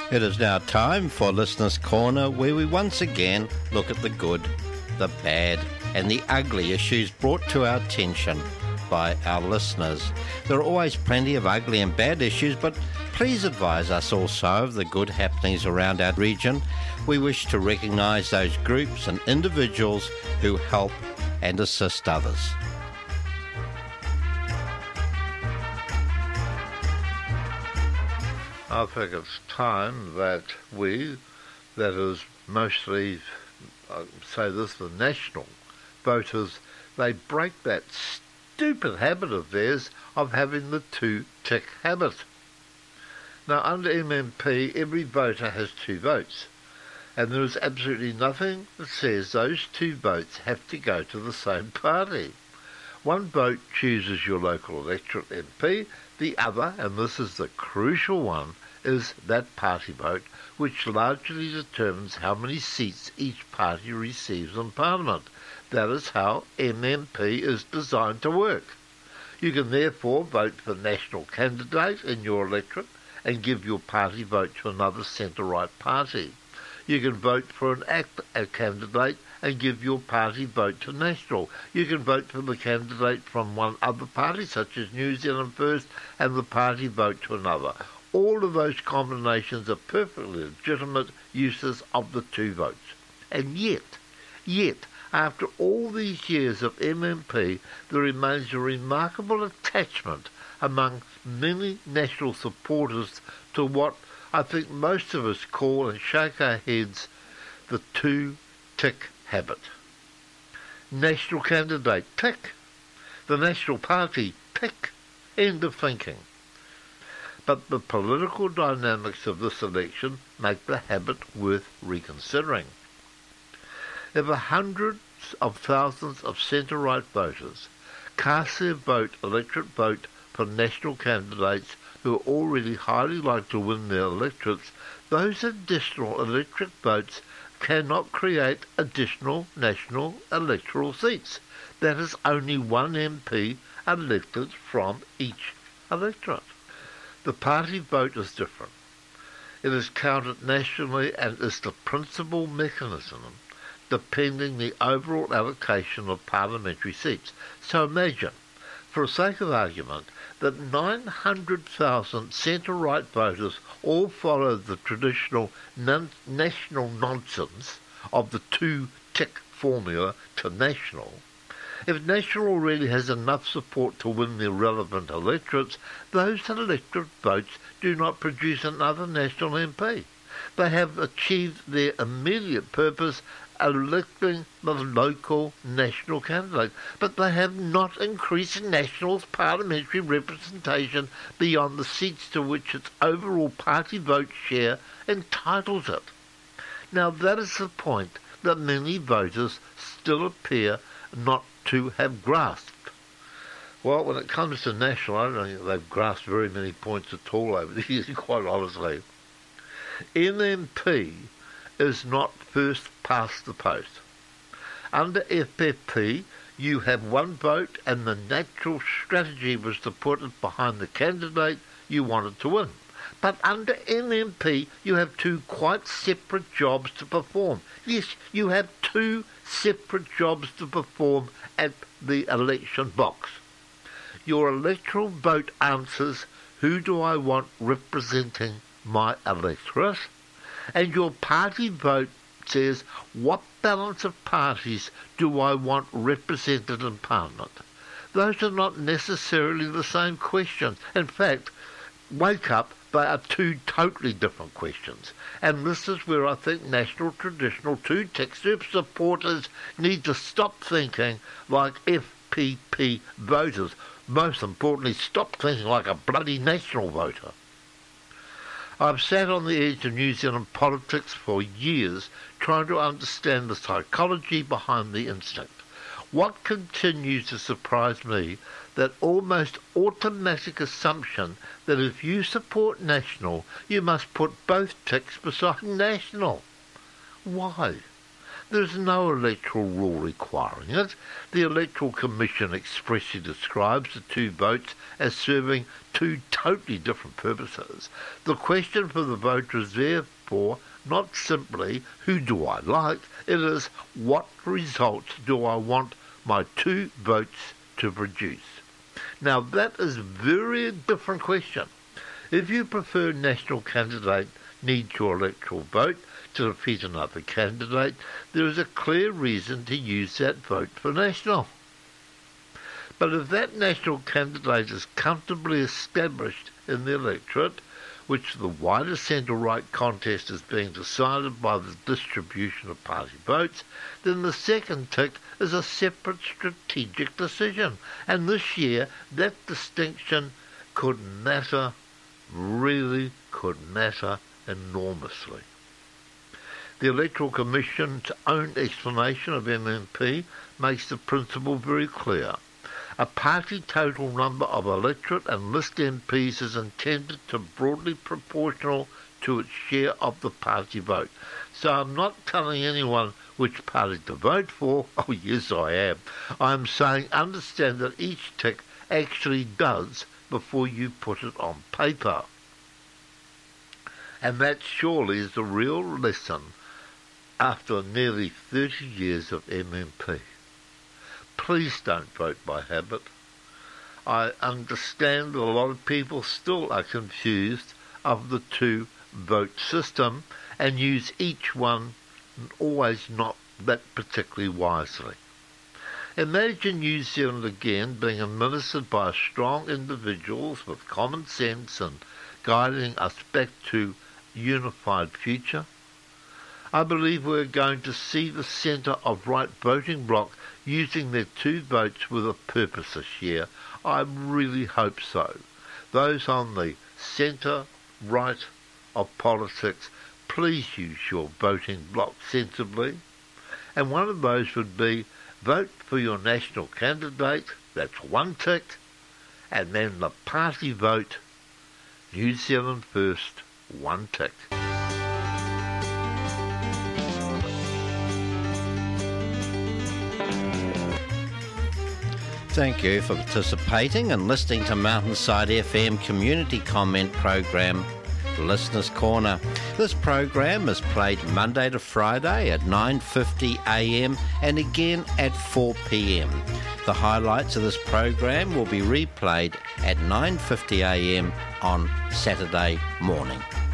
It is now time for Listener's Corner, where we once again look at the good, the bad and the ugly issues brought to our attention by our listeners. There are always plenty of ugly and bad issues, but please advise us also of the good happenings around our region. We wish to recognise those groups and individuals who help and assist others. I think it's time that we, that is mostly, I say this, the national voters, they break that stupid habit of theirs of having the two-tick habit. Now, under MMP, every voter has 2 votes, and there is absolutely nothing that says those 2 votes have to go to the same party. One vote chooses your local electorate MP, the other, and this is the crucial one, is that party vote, which largely determines how many seats each party receives in Parliament. That is how MMP is designed to work. You can therefore vote for a national candidate in your electorate and give your party vote to another centre-right party. You can vote for an ACT candidate and give your party vote to National. You can vote for the candidate from one other party, such as New Zealand First, and the party vote to another. All of those combinations are perfectly legitimate uses of the 2 votes. And yet, after all these years of MMP, there remains a remarkable attachment among many national supporters to what I think most of us call and shake our heads the 2-tick habit. National candidate, tick. The national party, tick. End of thinking. But the political dynamics of this election make the habit worth reconsidering. If hundreds of thousands of centre-right voters cast their electorate vote for national candidates who are already highly likely to win their electorates, those additional electorate votes cannot create additional national electoral seats. That is only one MP elected from each electorate. The party vote is different. It is counted nationally and is the principal mechanism depending the overall allocation of parliamentary seats. So imagine, for the sake of argument, that 900,000 centre-right voters all follow the traditional national nonsense of the 2-tick formula to national. If National already has enough support to win the relevant electorates, those electorate votes do not produce another national MP. They have achieved their immediate purpose, electing the local national candidate, but they have not increased National's parliamentary representation beyond the seats to which its overall party vote share entitles it. Now that is the point that many voters still appear not to have grasped. Well, when it comes to National, I don't think they've grasped very many points at all over the years, quite honestly. MMP is not first past the post. Under FFP, you have one vote, and the natural strategy was to put it behind the candidate you wanted to win. But under MMP, you have 2 quite separate jobs to perform. Yes, you have 2 separate jobs to perform at the election box. Your electoral vote answers, who do I want representing my electorate? And your party vote says, what balance of parties do I want represented in Parliament? Those are not necessarily the same questions. In fact, wake up, they are 2 totally different questions. And this is where I think national traditional 2-tick supporters need to stop thinking like FPP voters. Most importantly, stop thinking like a bloody national voter. I've sat on the edge of New Zealand politics for years trying to understand the psychology behind the instinct. What continues to surprise me, that almost automatic assumption that if you support National, you must put both ticks beside National. Why? There is no electoral rule requiring it. The Electoral Commission expressly describes the two votes as serving two totally different purposes. The question for the voter is therefore not simply who do I like, it is what results do I want my two votes to produce. Now that is a very different question. If you prefer national candidate needs your electoral vote to defeat another candidate, there is a clear reason to use that vote for national. But if that national candidate is comfortably established in the electorate, which the wider centre-right contest is being decided by the distribution of party votes, then the second tick is a separate strategic decision. And this year, that distinction could matter, really could matter enormously. The Electoral Commission's own explanation of MMP makes the principle very clear. A party total number of electorate and list MPs is intended to broadly proportional to its share of the party vote. So I'm not telling anyone which party to vote for. Oh yes, I am. I'm saying understand that each tick actually does before you put it on paper. And that surely is the real lesson after nearly 30 years of MMP. Please don't vote by habit. I understand that a lot of people still are confused of the two vote system and use each one always not that particularly wisely. Imagine New Zealand again being administered by strong individuals with common sense and guiding us back to a unified future. I believe we're going to see the centre of right voting bloc using their two votes with a purpose this year. I really hope so. Those on the centre-right of politics, please use your voting bloc sensibly. And one of those would be vote for your national candidate, that's one tick, and then the party vote, New Zealand First, one tick. Thank you for participating and listening to Mountainside FM community comment program, Listeners Corner. This program is played Monday to Friday at 9:50 a.m. and again at 4 p.m. The highlights of this program will be replayed at 9:50 a.m. on Saturday morning.